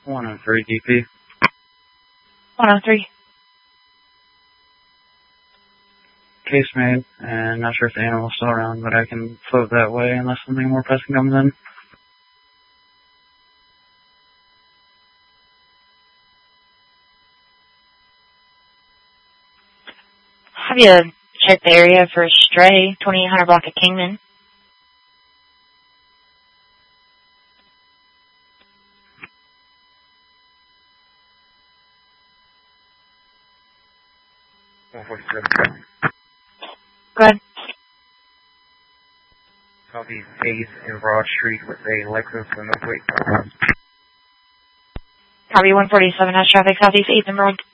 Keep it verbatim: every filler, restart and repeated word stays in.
one oh three D P. one oh three. Case made, and not sure if the animal's still around, but I can float that way unless something more pressing comes in. Have you checked the area for a stray, twenty-eight hundred block of Kingman? one forty-seven. Go ahead. Southeast eighth in Broad Street with a Lexus and no plate. Copy one forty-seven, has traffic southeast eighth and Broad.